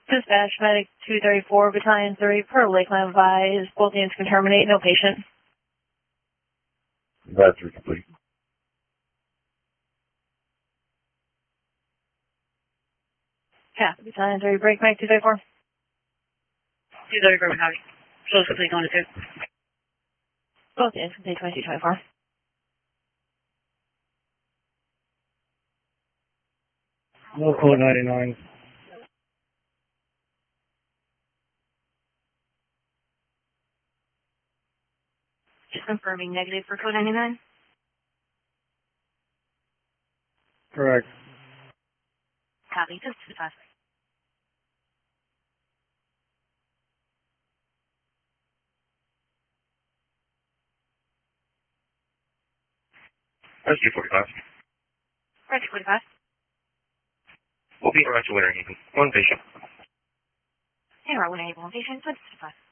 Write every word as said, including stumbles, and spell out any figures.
Dispatch, Medic two thirty-four, Battalion three, per Lakeland advised, both units can terminate, no patient. Advisory complete. Yeah, Battalion three, break, Medic two thirty-four. two thirty-four, copy. Close complete, going to two. Both units complete twenty-two twenty-four. Local ninety-nine. Just confirming negative for code ninety-nine. Correct. Copy, just to pass. Rescue forty-five. Rescue forty-five. We'll be around to winter. One patient. Hey, right, one able, one patient, twenty-five.